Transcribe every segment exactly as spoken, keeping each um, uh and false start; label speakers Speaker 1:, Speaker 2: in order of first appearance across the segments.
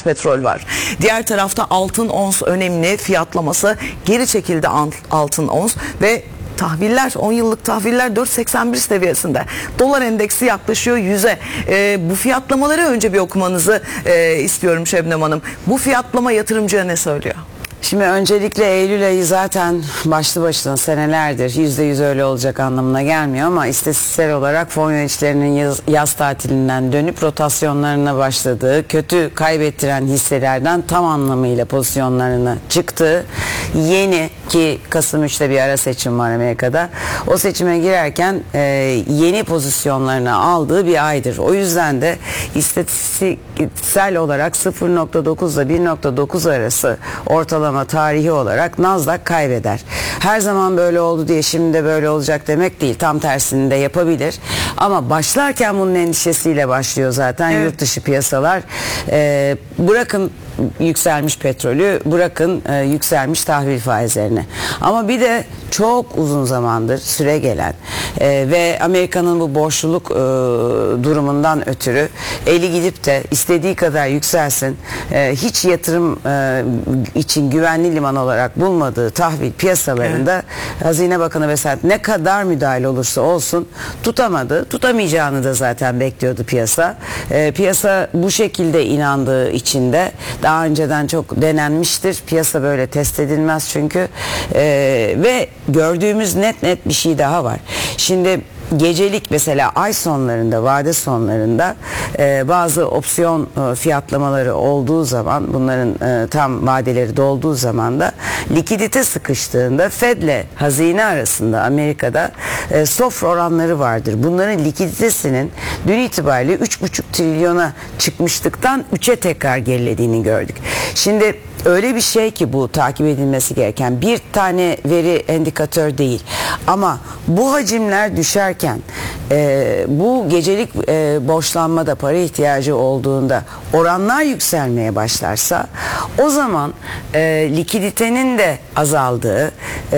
Speaker 1: petrol var. Diğer tarafta altın ons önemli, fiyatlaması geri çekildi altın ons ve tahviller, on yıllık tahviller dört seksen bir seviyesinde. Dolar endeksi yaklaşıyor yüze. E, bu fiyatlamaları önce bir okumanızı e, istiyorum Şebnem Hanım. Bu fiyatlama yatırımcıya ne söylüyor?
Speaker 2: Şimdi öncelikle Eylül ayı zaten başlı başına senelerdir yüzde yüz öyle olacak anlamına gelmiyor ama istatistiksel olarak fon yöneticilerinin yaz, yaz tatilinden dönüp rotasyonlarına başladığı, kötü kaybettiren hisselerden tam anlamıyla pozisyonlarına çıktığı, yeni ki Kasım üçte bir ara seçim var Amerika'da, o seçime girerken e, yeni pozisyonlarını aldığı bir aydır. O yüzden de istatistiksel olarak sıfır nokta dokuz ile bir nokta dokuz arası ortalama tarihi olarak Nasdaq kaybeder. Her zaman böyle oldu diye şimdi de böyle olacak demek değil. Tam tersini de yapabilir. Ama başlarken bunun endişesiyle başlıyor zaten. Evet. Yurt dışı piyasalar. Ee, bırakın yükselmiş petrolü, bırakın e, yükselmiş tahvil faizlerini. Ama bir de çok uzun zamandır süre gelen e, ve Amerika'nın bu borçluluk e, durumundan ötürü eli gidip de istediği kadar yükselsin, e, hiç yatırım e, için güvenli liman olarak bulmadığı tahvil piyasalarında evet. Hazine Bakanı vesaire ne kadar müdahale olursa olsun tutamadı. Tutamayacağını da zaten bekliyordu piyasa. E, piyasa bu şekilde inandığı için de daha önceden çok denenmiştir. Piyasa böyle test edilmez çünkü. Ee, ve gördüğümüz net net bir şey daha var. Şimdi gecelik mesela ay sonlarında, vade sonlarında e, bazı opsiyon e, fiyatlamaları olduğu zaman, bunların e, tam vadeleri dolduğu zaman da likidite sıkıştığında Fed'le hazine arasında Amerika'da e, sofra oranları vardır. Bunların likiditesinin dün itibariyle üç buçuk trilyona çıkmışlıktan üçe tekrar gerilediğini gördük. Şimdi öyle bir şey ki bu takip edilmesi gereken bir tane veri endikatör değil. Ama bu hacimler düşerken e, bu gecelik e, borçlanmada para ihtiyacı olduğunda oranlar yükselmeye başlarsa o zaman e, likiditenin de azaldığı, e,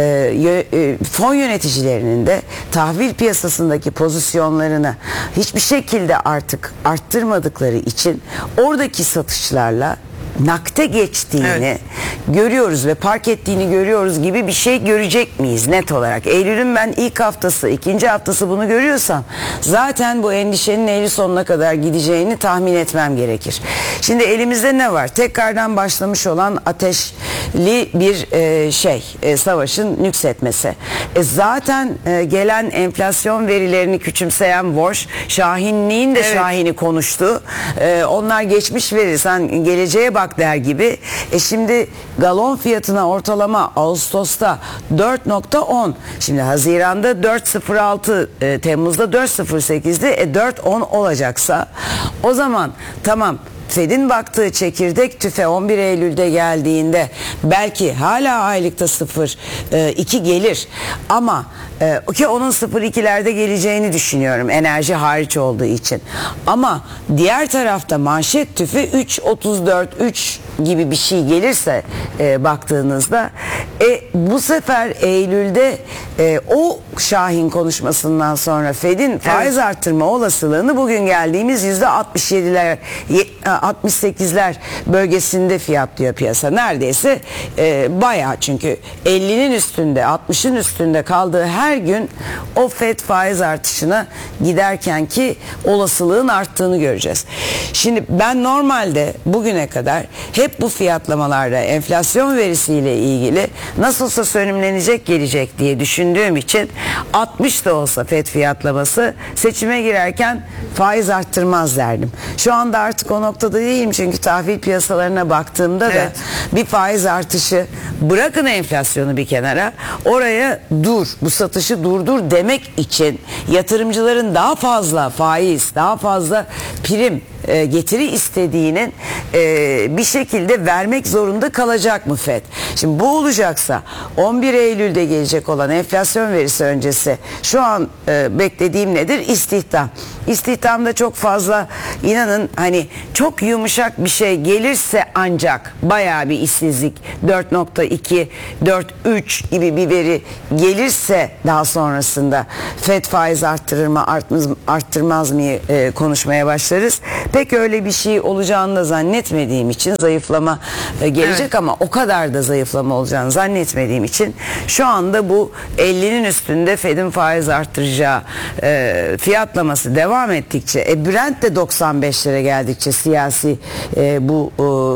Speaker 2: e, fon yöneticilerinin de tahvil piyasasındaki pozisyonlarını hiçbir şekilde artık arttırmadıkları için oradaki satışlarla nakde geçtiğini evet. görüyoruz ve park ettiğini görüyoruz gibi bir şey görecek miyiz net olarak? Eylül'ün ben ilk haftası, ikinci haftası bunu görüyorsam zaten bu endişenin Eylül sonuna kadar gideceğini tahmin etmem gerekir. Şimdi elimizde ne var? Tekrardan başlamış olan ateşli bir e, şey, e, savaşın nüksetmesi. E, zaten e, gelen enflasyon verilerini küçümseyen Warsh, Şahinliğin de evet. Şahin'i konuştu. E, onlar geçmiş veri, sen geleceğe bak der gibi. E şimdi galon fiyatına ortalama Ağustos'ta dört nokta on. Şimdi Haziran'da dört nokta sıfır altı, e, Temmuz'da dört nokta sıfır sekiz'di. E dört nokta on olacaksa o zaman tamam, Fed'in baktığı çekirdek tüfe on bir Eylül'de geldiğinde belki hala aylıkta sıfır iki gelir ama e, ki onun sıfır ikilerde geleceğini düşünüyorum enerji hariç olduğu için. Ama diğer tarafta manşet tüfe üç nokta otuz dört üç gibi bir şey gelirse e, baktığınızda e, bu sefer Eylül'de e, o Şahin konuşmasından sonra Fed'in faiz evet. arttırma olasılığını bugün geldiğimiz yüzde altmış yediler altmış sekizler bölgesinde fiyatlıyor piyasa. Neredeyse e, bayağı, çünkü ellinin üstünde, altmışın üstünde kaldığı her gün o Fed faiz artışına giderken ki olasılığın arttığını göreceğiz. Şimdi ben normalde bugüne kadar hep bu fiyatlamalarda enflasyon verisiyle ilgili nasılsa sönümlenecek gelecek diye düşündüğüm için altmış da olsa Fed fiyatlaması seçime girerken faiz arttırmaz derdim. Şu anda artık o noktada değilim çünkü tahvil piyasalarına baktığımda evet. da bir faiz artışı, bırakın enflasyonu bir kenara, oraya dur, bu satışı durdur demek için yatırımcıların daha fazla faiz, daha fazla prim e, getiri istediğinin e, bir şekilde şekilde vermek zorunda kalacak mı Fed? Şimdi bu olacaksa on bir Eylül'de gelecek olan enflasyon verisi öncesi şu an e, beklediğim nedir? İstihdam. İstihdamda çok fazla, inanın hani çok yumuşak bir şey gelirse ancak bayağı bir işsizlik dört nokta iki dört üç gibi bir veri gelirse daha sonrasında Fed faiz arttırır mı artmaz, arttırmaz mı e, konuşmaya başlarız. Pek öyle bir şey olacağını da zannetmediğim için zayıflama e, gelecek, evet. Ama o kadar da zayıflama olacağını zannetmediğim için şu anda bu ellinin üstünde Fed'in faiz arttıracağı e, fiyatlaması devam ettikçe, e, Brent de doksan beşlere geldikçe siyasi e, bu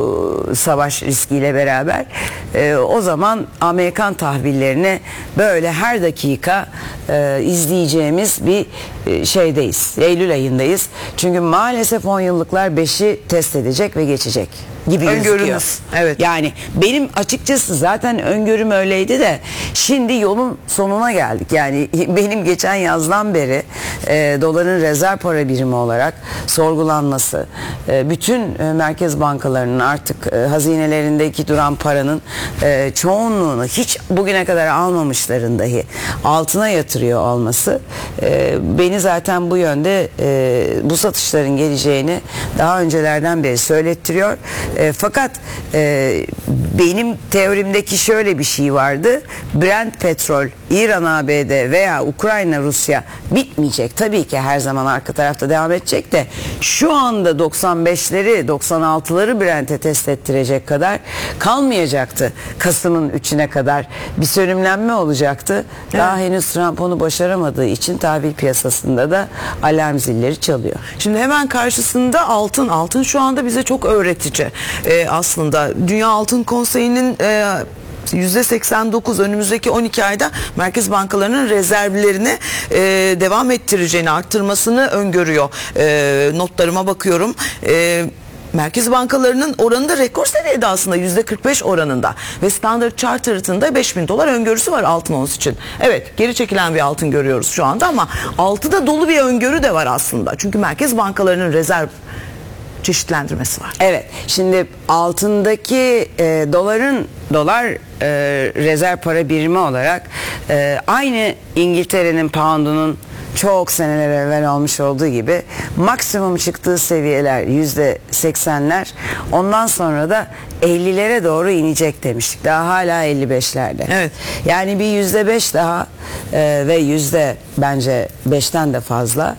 Speaker 2: e, savaş riskiyle beraber e, o zaman Amerikan tahvillerine böyle her dakika e, izleyeceğimiz bir e, şeydeyiz. Eylül ayındayız. Çünkü maalesef on yıllıklar beşi test edecek ve geçecek gibi gözüküyor.
Speaker 1: Evet.
Speaker 2: Yani benim açıkçası zaten öngörüm öyleydi de şimdi yolun sonuna geldik. Yani benim geçen yazdan beri e, doların rezerv para birimi olarak sorgulanması, e, bütün e, merkez bankalarının artık e, hazinelerindeki duran paranın e, çoğunluğunu hiç bugüne kadar almamışların dahi altına yatırıyor olması e, beni zaten bu yönde e, bu satışların geleceğini daha öncelerden beri söylettiriyor. E, fakat e, benim teorimdeki şöyle bir şey vardı. Brent petrol, İran A B D veya Ukrayna Rusya bitmeyecek. Tabii ki her zaman arka tarafta devam edecek de şu anda doksan beşleri doksan altıları Brent'e test ettirecek kadar kalmayacaktı. Kasım'ın üçüne kadar bir sönümlenme olacaktı. Evet. Daha henüz Trump onu başaramadığı için tahvil piyasasında da alarm zilleri çalıyor.
Speaker 1: Şimdi hemen karşısında altın. Altın şu anda bize çok öğretici. Ee, aslında Dünya Altın Konseyi'nin e, yüzde seksen dokuz önümüzdeki on iki ayda merkez bankalarının rezervlerini e, devam ettireceğini, arttırmasını öngörüyor. E, notlarıma bakıyorum. E, merkez bankalarının oranı da rekor seviyede aslında, yüzde kırk beş oranında ve Standard Chartered'ın da beş bin dolar öngörüsü var altın ons için. Evet, geri çekilen bir altın görüyoruz şu anda ama altıda dolu bir öngörü de var aslında. Çünkü merkez bankalarının rezerv çeşitlendirmesi var.
Speaker 2: Evet. Şimdi altındaki e, doların dolar e, rezerv para birimi olarak e, aynı İngiltere'nin poundunun çok seneler evvel olmuş olduğu gibi maksimum çıktığı seviyeler yüzde seksenler, ondan sonra da ellilere doğru inecek demiştik. Daha hala elli beşlerde.
Speaker 1: Evet.
Speaker 2: Yani bir yüzde beş daha e, ve yüzde bence beşten de fazla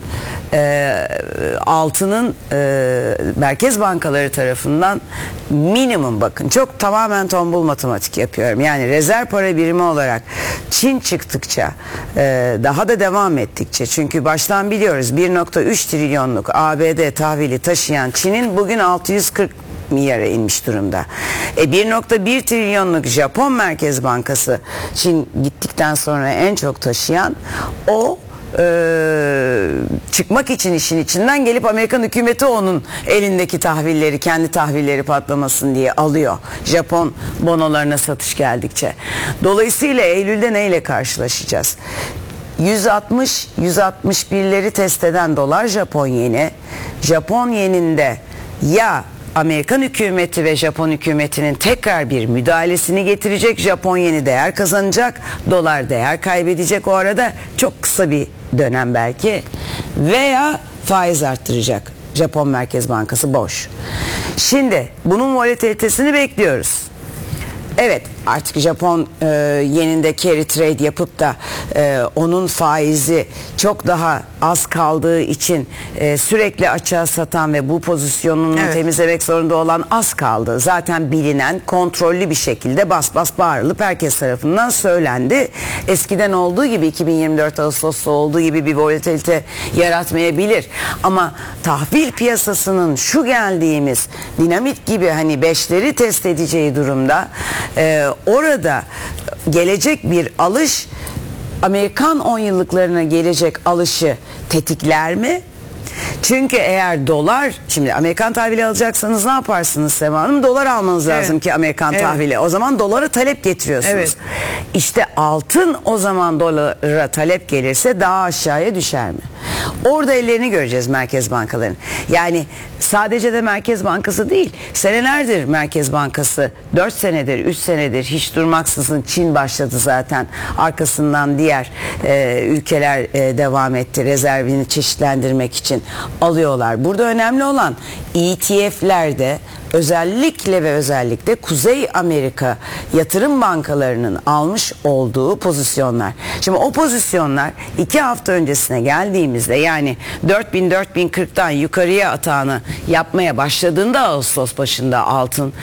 Speaker 2: e, altının e, merkez bankaları tarafından minimum, bakın çok tamamen tombul matematik yapıyorum. Yani rezerv para birimi olarak Çin çıktıkça e, daha da devam ettikçe, çünkü baştan biliyoruz bir nokta üç trilyonluk A B D tahvili taşıyan Çin'in bugün altı yüz kırk milyara inmiş durumda. E, bir nokta bir trilyonluk Japon Merkez Bankası Çin gittikten sonra en çok taşıyan, o Ee, çıkmak için işin içinden gelip Amerikan hükümeti onun elindeki tahvilleri, kendi tahvilleri patlamasın diye alıyor. Japon bonolarına satış geldikçe. Dolayısıyla Eylül'de neyle karşılaşacağız? yüz altmış yüz altmış birleri test eden dolar Japon yeni. Japon yeninde ya Amerikan hükümeti ve Japon hükümetinin tekrar bir müdahalesini getirecek, Japon yeni değer kazanacak, dolar değer kaybedecek o arada, çok kısa bir dönem belki, veya faiz arttıracak. Japon Merkez Bankası boş. Şimdi bunun volatilitesini bekliyoruz. Evet, artık Japon e, yeninde carry trade yapıp da e, onun faizi çok daha az kaldığı için e, sürekli açığa satan ve bu pozisyonunu evet. temizlemek zorunda olan az kaldı. Zaten bilinen, kontrollü bir şekilde bas bas bağırılıp herkes tarafından söylendi. Eskiden olduğu gibi, iki bin yirmi dört Ağustos'ta olduğu gibi bir volatilite yaratmayabilir. Ama tahvil piyasasının şu geldiğimiz dinamit gibi hani beşleri test edeceği durumda e, orada gelecek bir alış, Amerikan on yıllıklarına gelecek alışı tetikler mi? Çünkü eğer dolar, şimdi Amerikan tahvili alacaksanız ne yaparsınız Sema Hanım? Dolar almanız evet. lazım ki Amerikan evet. tahvili. O zaman dolara talep getiriyorsunuz. Evet. İşte altın o zaman dolara talep gelirse daha aşağıya düşer mi? Orada ellerini göreceğiz merkez bankaların. Yani sadece de Merkez Bankası değil, senelerdir Merkez Bankası, dört senedir, üç senedir hiç durmaksızın Çin başladı zaten. Arkasından diğer e, ülkeler e, devam etti rezervini çeşitlendirmek için alıyorlar. Burada önemli olan E T F'lerde özellikle ve özellikle Kuzey Amerika yatırım bankalarının almış olduğu pozisyonlar. Şimdi o pozisyonlar iki hafta öncesine geldiğimizde, yani dört bin dört bin kırktan yukarıya atağını yapmaya başladığında Ağustos başında altın